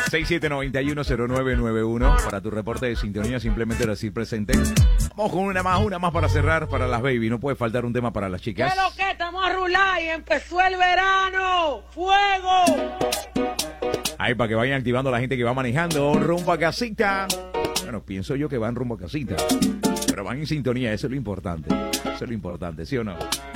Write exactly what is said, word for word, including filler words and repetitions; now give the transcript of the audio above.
seis siete nueve uno cero nueve nueve uno para tu reporte de sintonía, simplemente decir presente. Vamos con una más, una más para cerrar para las baby. No puede faltar un tema para las chicas. ¿Qué es lo que? Estamos a rular y empezó el verano. ¡Fuego! Ahí para que vayan activando a la gente que va manejando rumbo a casita. Bueno, pienso yo que van rumbo a casita, pero van en sintonía, eso es lo importante. Eso es lo importante, ¿sí o no?